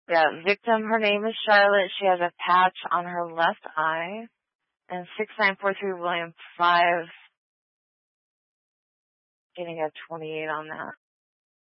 Yeah, victim, her name is Charlotte. She has a patch on her left eye. And 6943 William 5, getting a 28 on that.